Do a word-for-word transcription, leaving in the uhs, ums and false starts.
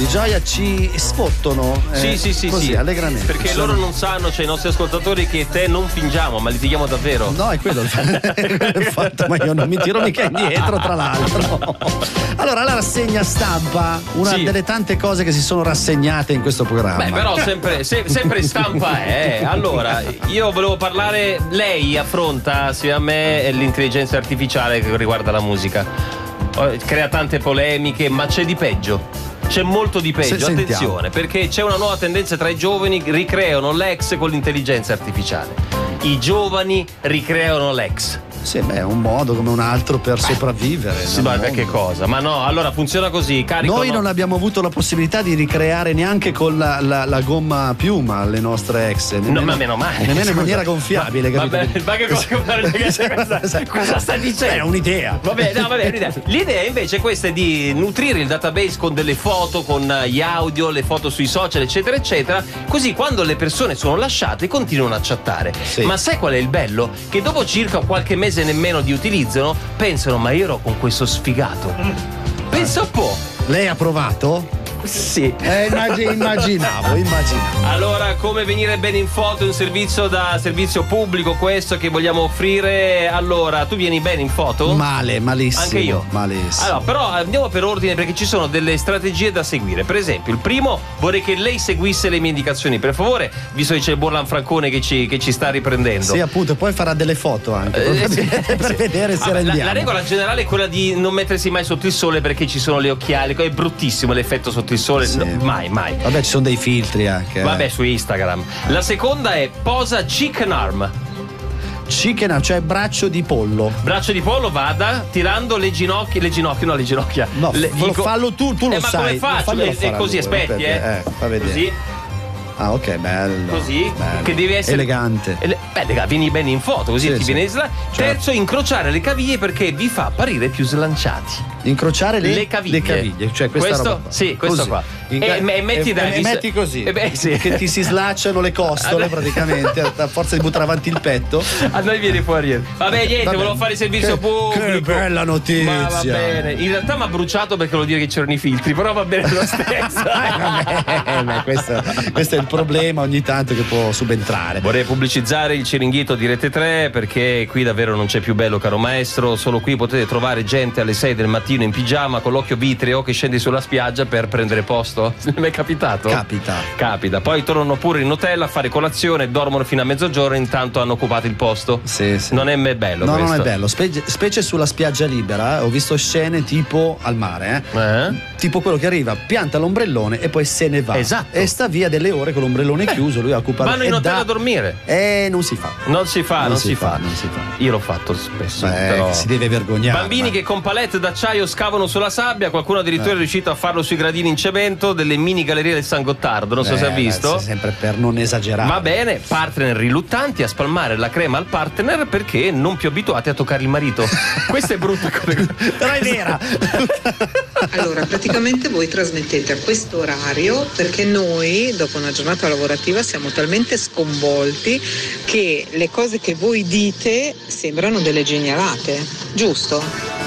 di gioia ci sfottono. Eh, sì, sì, sì, così, sì. allegramente. Perché Sono... loro non sanno, cioè i nostri ascoltatori, che te non fingiamo, ma litighiamo davvero. No, è quello il fatto, ma io non mi tiro mica indietro, tra l'altro. Allora, la rassegna stampa, una sì. delle tante cose che si sono rassegnate in questo programma. Beh, però sempre, se, sempre stampa è. Allora, io volevo parlare, lei affronta assieme a me l'intelligenza artificiale che riguarda la musica. Crea tante polemiche, ma c'è di peggio. C'è molto di peggio, Se attenzione, perché c'è una nuova tendenza tra i giovani, ricreano l'ex con l'intelligenza artificiale. I giovani ricreano l'ex. Sì, beh, è un modo come un altro per beh, sopravvivere. Sì, ma che cosa? Ma no, allora funziona così. Carico, Noi no? non abbiamo avuto la possibilità di ricreare neanche con la, la, la gomma piuma le nostre ex. Nemmeno, no, ma meno male. Nemmeno in maniera gonfiabile. Ma, vabbè, ma che cosa, cosa, cosa sta dicendo? È un'idea. Vabbè, no, vabbè, un'idea. L'idea invece questa è di nutrire il database con delle foto, con gli audio, le foto sui social, eccetera, eccetera. Così quando le persone sono lasciate continuano a chattare. Sì. Ma sai qual è il bello? Che dopo circa qualche mese nemmeno di utilizzo pensano, ma io ero con questo sfigato. Pensa un po'. Lei ha provato? Sì. Eh, immag- immaginavo, immaginavo. Allora, come venire bene in foto è un servizio da servizio pubblico questo che vogliamo offrire. Allora, tu vieni bene in foto? Male, malissimo. Anche io. Malissimo. Allora, però andiamo per ordine perché ci sono delle strategie da seguire. Per esempio, il primo, vorrei che lei seguisse le mie indicazioni, per favore, visto che c'è il buon Lanfrancone che ci, che ci sta riprendendo. Sì, appunto, poi farà delle foto anche eh, per, sì, per sì. vedere se Vabbè, rendiamo. La, la regola generale è quella di non mettersi mai sotto il sole perché ci sono le occhiali. È bruttissimo l'effetto sotto il sole. Sì. No, mai, mai. Vabbè, ci sono dei filtri anche. Vabbè, su Instagram. La seconda è posa chicken arm. Chicken, cioè braccio di pollo. Braccio di pollo, vada tirando le ginocchia, le ginocchia, no, le ginocchia. No, le, lo dico, fallo tu, tu lo eh, ma sai. come faccio? È, è così, lui, aspetti, eh. eh. Fa vedere. Così. Ah, ok, bello. Così, bello. che deve essere elegante. Ele- Beh, raga, vieni bene in foto, così sì, ti sì. viene sla- certo. Terzo, incrociare le caviglie perché vi fa apparire più slanciati. Incrociare le, le caviglie. Le caviglie, cioè questa questo, roba qua. Sì, questo così. qua. In E, ca- e metti, e, dai, e metti così. Eh beh, sì. Che ti si slacciano le costole praticamente a forza di buttare avanti il petto. A noi viene fuori. Vabbè, niente, Vabbè. volevo fare il servizio che, pubblico. Che bella notizia. Ma va bene. In realtà mi ha bruciato perché vuol dire che c'erano i filtri, però va bene lo stesso. eh, beh, questo, questo è il problema ogni tanto che può subentrare. Vorrei pubblicizzare il Ciringhito di Rete tre perché qui davvero non c'è più bello, caro maestro. Solo qui potete trovare gente alle sei del mattino in pigiama con l'occhio vitreo che scende sulla spiaggia per prendere posto. Mi è capitato? Capita. Capita. Poi tornano pure in hotel a fare colazione, dormono fino a mezzogiorno, intanto hanno occupato il posto. Sì, sì. Non è me bello no, questo. non è bello, specie, specie sulla spiaggia libera. Eh. Ho visto scene tipo al mare, eh? Eh? Tipo quello che arriva, pianta l'ombrellone e poi se ne va. Esatto. E sta via delle ore con l'ombrellone Beh, chiuso, lui occupa. vanno in hotel da... a dormire. Eh, non si fa. Non si fa, non, non si, si fa. fa, non si fa. Io l'ho fatto spesso. Beh, però... si deve vergognare. Bambini ma... che con palette d'acciaio scavano sulla sabbia, qualcuno addirittura eh. è riuscito a farlo sui gradini in cemento delle mini gallerie del San Gottardo. Non so eh, se ha visto. Beh, sempre per non esagerare. Va bene, partner riluttanti a spalmare la crema al partner perché non più abituati a toccare il marito. Questa è brutta come. Però è vera. Allora, praticamente voi trasmettete a questo orario perché noi, dopo una giornata lavorativa, siamo talmente sconvolti che le cose che voi dite sembrano delle genialate, giusto?